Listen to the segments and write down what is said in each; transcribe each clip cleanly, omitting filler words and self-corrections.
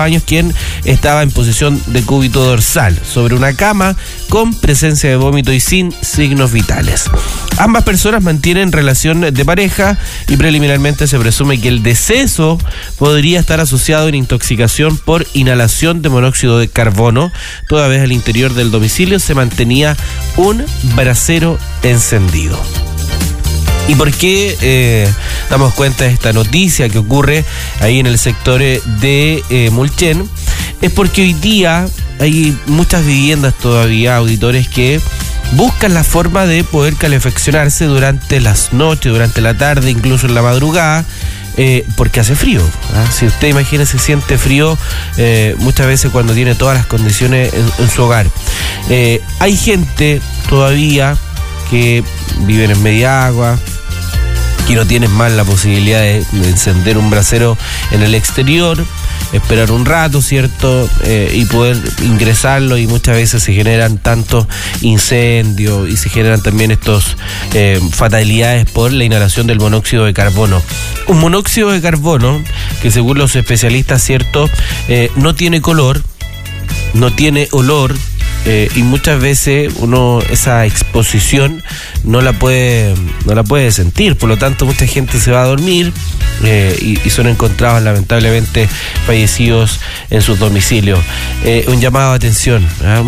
años, quien estaba en posición de cúbito dorsal sobre una cama con presencia de vómito y sin signos vitales. Ambas personas mantienen relación de pareja y preliminarmente se presume que el deceso podría estar asociado a intoxicación por inhalación de monóxido de carbono, toda vez al interior del domicilio se mantenía un brasero encendido. ¿Y por qué damos cuenta de esta noticia que ocurre ahí en el sector de Mulchen? Es porque hoy día hay muchas viviendas todavía, auditores, que buscan la forma de poder calefaccionarse durante las noches, durante la tarde, incluso en la madrugada, porque hace frío. Si usted imagina, se siente frío muchas veces cuando tiene todas las condiciones en su hogar. Hay gente todavía que viven en media agua, que no tienen más la posibilidad de encender un brasero en el exterior, esperar un rato, ¿cierto? Y poder ingresarlo, y muchas veces se generan tantos incendios y se generan también estos fatalidades por la inhalación del monóxido de carbono. Un monóxido de carbono que, según los especialistas, ¿cierto? No tiene color, no tiene olor, y muchas veces uno esa exposición no la puede sentir, por lo tanto mucha gente se va a dormir y son encontrados lamentablemente fallecidos en sus domicilios. Un llamado de atención,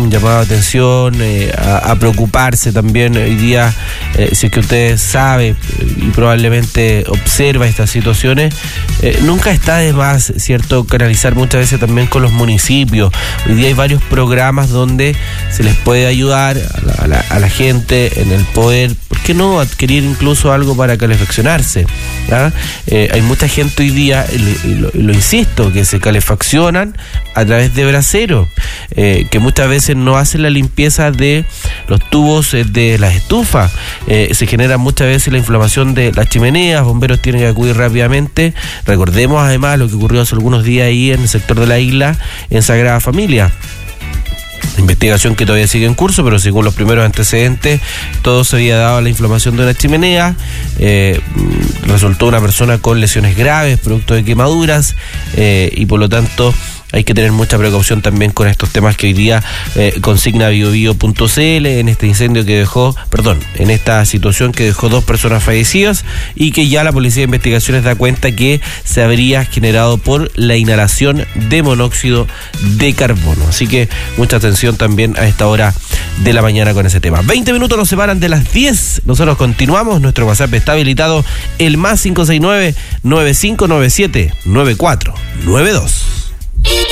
a preocuparse también hoy día. Si es que usted sabe y probablemente observa estas situaciones, nunca está de más, ¿cierto?, canalizar muchas veces también con los municipios. Hoy día hay varios programas donde se les puede ayudar a la gente en el poder, ¿por qué no?, adquirir incluso algo para calefaccionarse. Hay mucha gente hoy día, y lo insisto, que se calefaccionan a través de brasero, que muchas veces no hacen la limpieza de los tubos de las estufas. Se genera muchas veces la inflamación de las chimeneas, bomberos tienen que acudir rápidamente. Recordemos además lo que ocurrió hace algunos días ahí en el sector de la isla, en Sagrada Familia. Investigación que todavía sigue en curso, pero según los primeros antecedentes, todo se había dado a la inflamación de una chimenea. Resultó una persona con lesiones graves, producto de quemaduras, y por lo tanto hay que tener mucha precaución también con estos temas que hoy día consigna biobio.cl en este incendio que dejó, en esta situación que dejó 2 personas fallecidas, y que ya la Policía de Investigaciones da cuenta que se habría generado por la inhalación de monóxido de carbono. Así que mucha atención también a esta hora de la mañana con ese tema. 20 minutos nos separan de las 10. Nosotros continuamos. Nuestro WhatsApp está habilitado, el +569-9597-9492.